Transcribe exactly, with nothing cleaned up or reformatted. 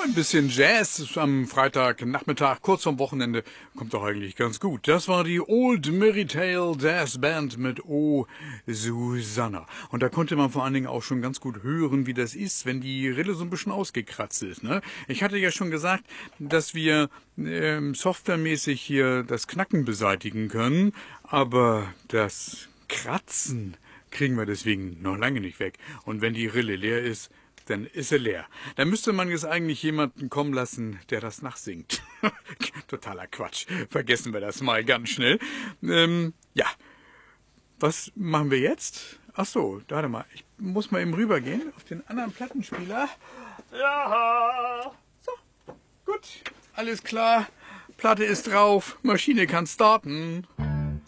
ein bisschen Jazz am Freitagnachmittag, kurz vorm Wochenende, kommt doch eigentlich ganz gut. Das war die Old Merrytale Jazz Band mit O Susanna. Und da konnte man vor allen Dingen auch schon ganz gut hören, wie das ist, wenn die Rille so ein bisschen ausgekratzt ist. Ne? Ich hatte ja schon gesagt, dass wir ähm, softwaremäßig hier das Knacken beseitigen können, aber das Kratzen kriegen wir deswegen noch lange nicht weg. Und wenn die Rille leer ist, dann ist sie leer. Da müsste man jetzt eigentlich jemanden kommen lassen, der das nachsingt. Totaler Quatsch. Vergessen wir das mal ganz schnell. Ähm, ja, was machen wir jetzt? Ach so, warte mal. Ich muss mal eben rübergehen auf den anderen Plattenspieler. Ja, so, gut, alles klar. Platte ist drauf, Maschine kann starten.